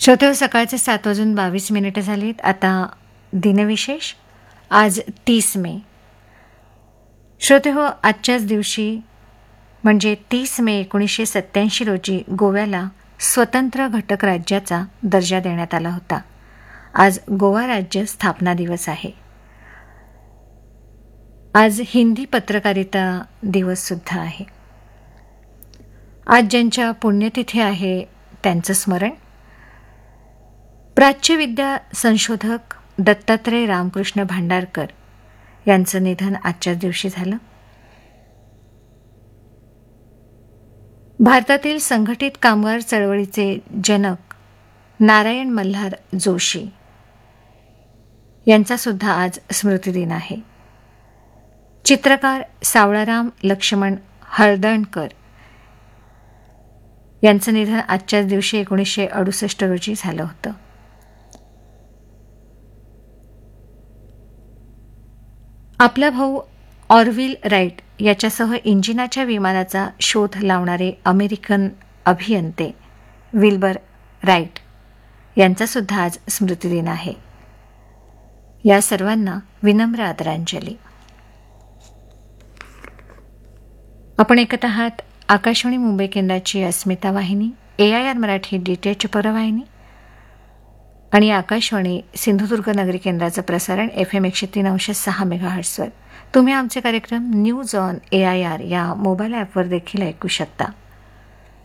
श्रोते, सकाळचे 7:22 झालीत. आता दिनविशेष आज 30 मे. श्रोते हो, आजच्याच दिवशी म्हणजे 30 मे 1987 रोजी गोव्याला स्वतंत्र घटक राज्याचा दर्जा देण्यात आला होता. आज गोवा राज्य स्थापना दिवस आहे. आज हिंदी पत्रकारिता दिवस सुद्धा आहे. आज ज्यांच्या पुण्यतिथी आहे त्यांचं स्मरण: प्राच्यविद्या संशोधक दत्तात्रय रामकृष्ण भांडारकर यांचं निधन आजच्याच दिवशी झालं. भारतातील संघटित कामगार चळवळीचे जनक नारायण मल्हार जोशी यांचा सुद्धा आज स्मृतिदिन आहे. चित्रकार सावळाराम लक्ष्मण हळदणकर यांचं निधन आजच्याच दिवशी 1968 रोजी झालं होतं. आपला भाऊ ऑरव्हिल राईट याच्यासह इंजिनाच्या विमानाचा शोध लावणारे अमेरिकन अभियंते विल्बर राईट यांचा सुद्धा आज स्मृतिदिन आहे. या सर्वांना विनम्र आदरांजली. आपण ऐकत आहात आकाशवाणी मुंबई केंद्राची अस्मिता वाहिनी, AIR मराठी DTH परवाहिनी आणि आकाशवाणी सिंधुदुर्ग नगरी केंद्राचं प्रसारण FM 103.6 मेगाहर्ट्झवर. तुम्ही आमचे कार्यक्रम न्यूज ऑन AIR या मोबाईल ॲपवर देखील ऐकू शकता.